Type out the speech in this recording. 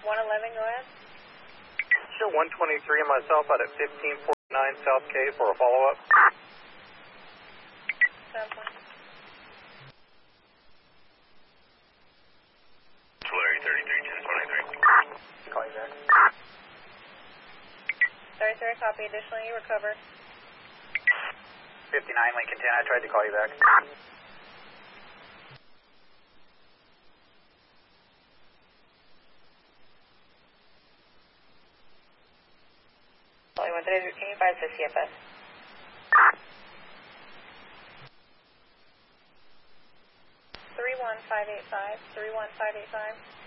111, go ahead. Sure, 123 and myself out at 1549 South K for a follow-up. Larry 33, 1023. Call you back. 33, copy. Additionally, you recover. 59 Lincoln 10, I tried to call you back. Only 130, can you advise the CFS? Three 1-585, 31585.